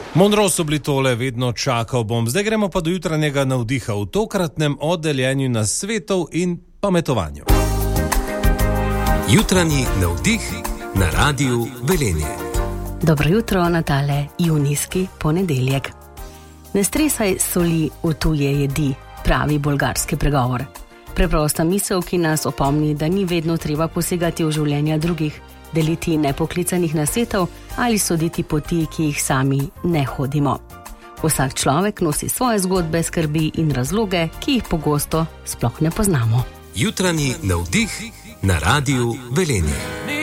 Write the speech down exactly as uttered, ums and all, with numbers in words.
Monroe so bili tole, vedno čakal bom. Zdaj gremo pa do jutranjega navdiha v tokratnem oddeljenju nasvetov in pametovanju. Jutranji navdih na Radiu Velenje. Dobro jutro na tale junijski ponedeljek. Ne stresaj soli v tuje jedi, pravi bolgarski pregovor. Preprosta misel, ki nas opomni, da ni vedno treba posegati v življenja drugih, deliti nepoklicanih nasvetov ali soditi poti, ki jih sami ne hodimo. Vsak človek nosi svoje zgodbe, skrbi in razloge, ki jih pogosto sploh ne poznamo. Jutranji navdih na Radiu Velenje.